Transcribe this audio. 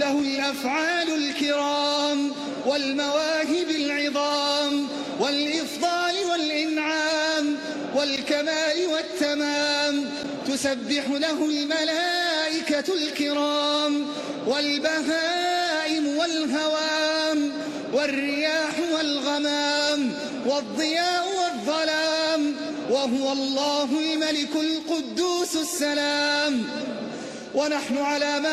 له الأفعال الكرام والمواهب العظام والإفضال والإنعام والكمال والتمام، تسبح له الملائكة الكرام والبهائم والهوام والرياح والغمام والضياء والظلام، وهو الله الملك القدوس السلام. ونحن على ما